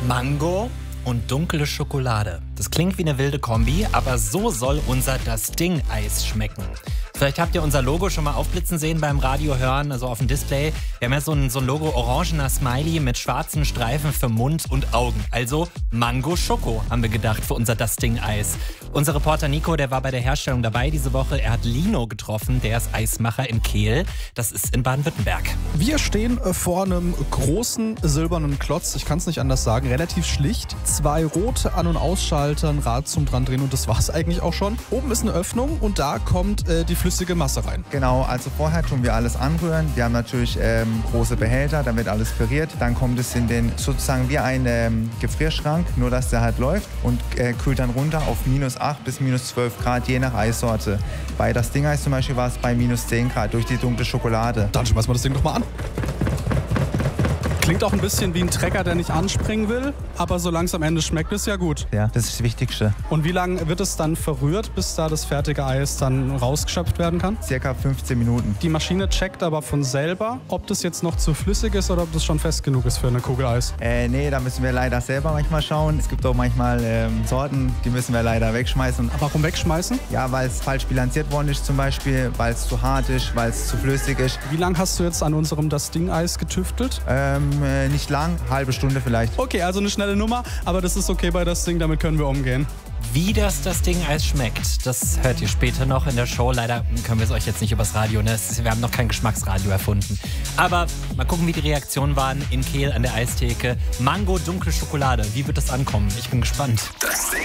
Mango und dunkle Schokolade. Das klingt wie eine wilde Kombi, aber so soll unser Das Ding-Eis schmecken. Vielleicht habt ihr unser Logo schon mal aufblitzen sehen beim Radio hören, also auf dem Display. Wir haben ja so ein Logo orangener Smiley mit schwarzen Streifen für Mund und Augen. Also Mango Schoko, haben wir gedacht, für unser Das Ding-Eis. Unser Reporter Nico, der war bei der Herstellung dabei diese Woche. Er hat Lino getroffen, der ist Eismacher in Kehl. Das ist in Baden-Württemberg. Wir stehen vor einem großen silbernen Klotz. Ich kann es nicht anders sagen. Relativ schlicht. 2 rote An- und Ausschalter, ein Rad zum dran drehen und das war es eigentlich auch schon. Oben ist eine Öffnung und da kommt die flüssige Masse rein. Genau, also vorher tun wir alles anrühren. Wir haben natürlich große Behälter, dann wird alles püriert. Dann kommt es in den sozusagen wie ein Gefrierschrank, nur dass der halt läuft und kühlt dann runter auf -8 bis -12 Grad, je nach Eissorte. Bei Das Ding-Eis zum Beispiel war es bei -10 Grad durch die dunkle Schokolade. Dann schmeißen wir das Ding doch mal an. Klingt auch ein bisschen wie ein Trecker, der nicht anspringen will, aber so langsam am Ende schmeckt es ja gut. Ja, das ist das Wichtigste. Und wie lange wird es dann verrührt, bis da das fertige Eis dann rausgeschöpft werden kann? Circa 15 Minuten. Die Maschine checkt aber von selber, ob das jetzt noch zu flüssig ist oder ob das schon fest genug ist für eine Kugel Eis. Nee, da müssen wir leider selber manchmal schauen. Es gibt auch manchmal Sorten, die müssen wir leider wegschmeißen. Warum wegschmeißen? Ja, weil es falsch bilanziert worden ist zum Beispiel, weil es zu hart ist, weil es zu flüssig ist. Wie lange hast du jetzt an unserem Das Ding-Eis getüftelt? Nicht lang, halbe Stunde vielleicht. Okay, also eine schnelle Nummer, aber das ist okay bei Das Ding, damit können wir umgehen. Wie das Ding-Eis schmeckt, das hört ihr später noch in der Show. Leider können wir es euch jetzt nicht übers Radio, ne? Wir haben noch kein Geschmacksradio erfunden. Aber mal gucken, wie die Reaktionen waren in Kehl an der Eistheke. Mango, dunkle Schokolade, wie wird das ankommen? Ich bin gespannt.